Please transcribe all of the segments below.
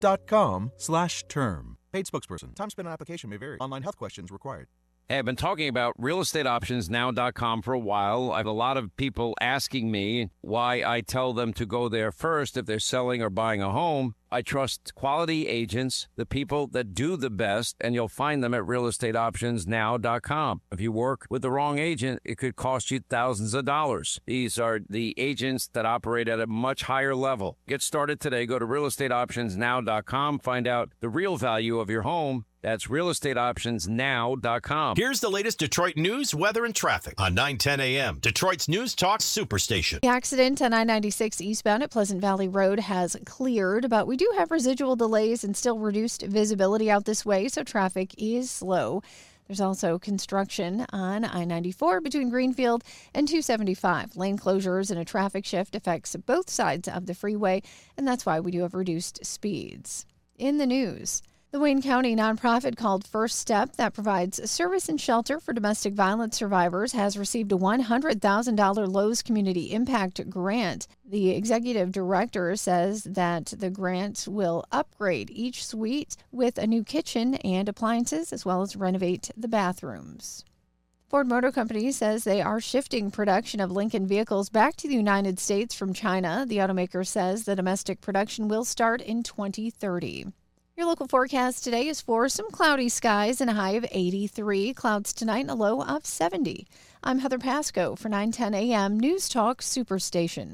realestateoptions.com/term. Paid spokesperson. Time spent on application may vary. Online health questions required. Hey, I've been talking about realestateoptionsnow.com for a while. I have a lot of people asking me why I tell them to go there first if they're selling or buying a home. I trust quality agents, the people that do the best, and you'll find them at realestateoptionsnow.com. If you work with the wrong agent, it could cost you thousands of dollars. These are the agents that operate at a much higher level. Get started today. Go to realestateoptionsnow.com. Find out the real value of your home. That's realestateoptionsnow.com. Here's the latest Detroit news, weather, and traffic on 9:10 a.m. Detroit's News Talk Superstation. The accident on I-96 eastbound at Pleasant Valley Road has cleared, but we do have residual delays and still reduced visibility out this way, so traffic is slow. There's also construction on I-94 between Greenfield and 275. Lane closures and a traffic shift affects both sides of the freeway, and that's why we do have reduced speeds. In the news, the Wayne County nonprofit called First Step that provides service and shelter for domestic violence survivors has received a $100,000 Lowe's Community Impact Grant. The executive director says that the grant will upgrade each suite with a new kitchen and appliances, as well as renovate the bathrooms. Ford Motor Company says they are shifting production of Lincoln vehicles back to the United States from China. The automaker says the domestic production will start in 2030. Your local forecast today is for some cloudy skies and a high of 83. Clouds tonight and a low of 70. I'm Heather Pasco for 9:10 a.m. News Talk Superstation.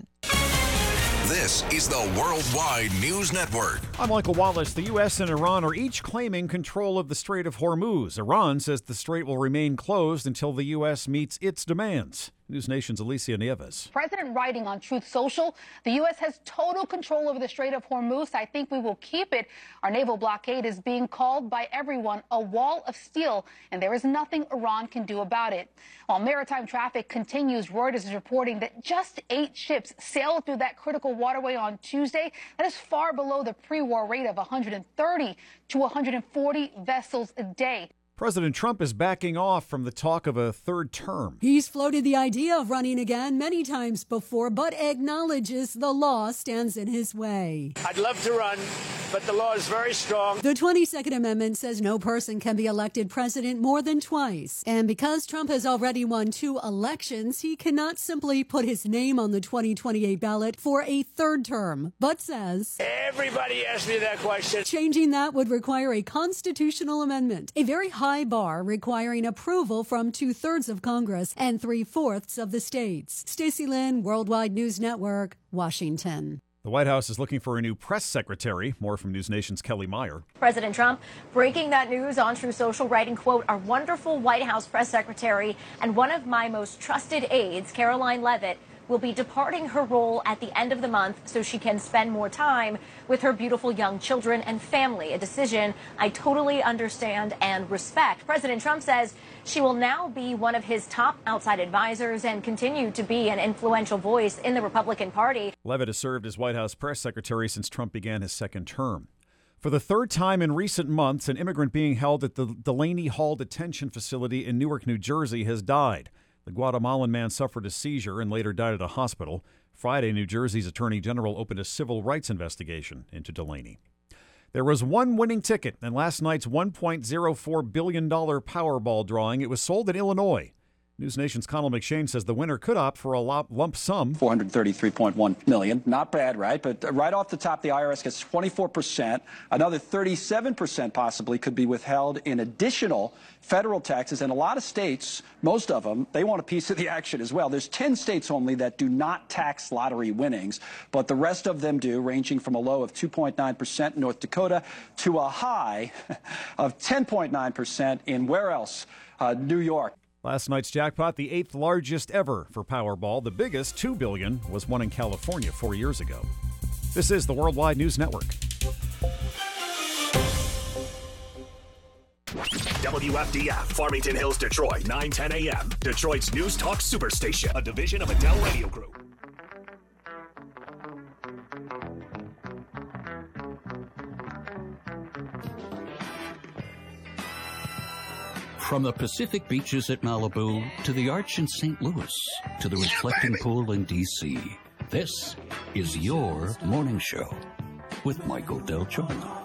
This is the Worldwide News Network. I'm Michael Wallace. The U.S. and Iran are each claiming control of the Strait of Hormuz. Iran says the strait will remain closed until the U.S. meets its demands. News Nation's Alicia Nieves. President writing on Truth Social, the U.S. has total control over the Strait of Hormuz. I think we will keep it. Our naval blockade is being called by everyone a wall of steel, and there is nothing Iran can do about it. While maritime traffic continues, Reuters is reporting that just 8 ships sailed through that critical waterway on Tuesday. That is far below the pre-war rate of 130 to 140 vessels a day. President Trump is backing off from the talk of a third term. He's floated the idea of running again many times before, but acknowledges the law stands in his way. I'd love to run, but the law is very strong. The 22nd Amendment says no person can be elected president more than twice. And because Trump has already won 2 elections, he cannot simply put his name on the 2028 ballot for a third term, but says, everybody asked me that question. Changing that would require a constitutional amendment, a very high bar requiring approval from 2/3 of Congress and 3/4 of the states. Stacey Lynn, Worldwide News Network, Washington. The White House is looking for a new press secretary. More from News Nation's Kelly Meyer. President Trump breaking that news on Truth Social, writing, quote, our wonderful White House press secretary and one of my most trusted aides, Caroline Leavitt, will be departing her role at the end of the month so she can spend more time with her beautiful young children and family, a decision I totally understand and respect. President Trump says she will now be one of his top outside advisors and continue to be an influential voice in the Republican Party. Leavitt has served as White House press secretary since Trump began his second term. For the third time in recent months, an immigrant being held at the Delaney Hall Detention Facility in Newark, New Jersey, has died. The Guatemalan man suffered a seizure and later died at a hospital. Friday, New Jersey's Attorney General opened a civil rights investigation into Delaney. There was one winning ticket in last night's $1.04 billion Powerball drawing. It was sold in Illinois. News Nation's Connell McShane says the winner could opt for a lump sum. $433.1 million. Not bad, right? But right off the top, the IRS gets 24%. Another 37% possibly could be withheld in additional federal taxes. And a lot of states, most of them, they want a piece of the action as well. There's 10 states only that do not tax lottery winnings, but the rest of them do, ranging from a low of 2.9% in North Dakota to a high of 10.9% in where else? New York. Last night's jackpot, the 8th largest ever for Powerball. The biggest, $2 billion, was won in California 4 years ago. This is the Worldwide News Network. WFDF, Farmington Hills, Detroit, 9:10 a.m. Detroit's News Talk Superstation, a division of Adele Radio Group. From the Pacific beaches at Malibu to the Arch in St. Louis to the reflecting pool in D.C., this is your morning show with Michael Del Giorno.